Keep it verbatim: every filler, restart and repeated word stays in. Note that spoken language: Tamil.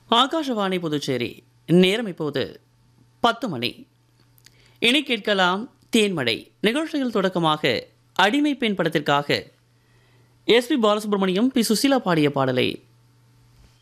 ஆகாஷவாணி புதுச்சேரி. நேரம் இப்போது பத்து மணி. இனி கேட்கலாம் தேன்மழை. நிகழ்ச்சியில் தொடக்கமாக அடிமை பெண் படத்திற்காக S B Balasubramaniam, B Susheela பாடிய பாடலை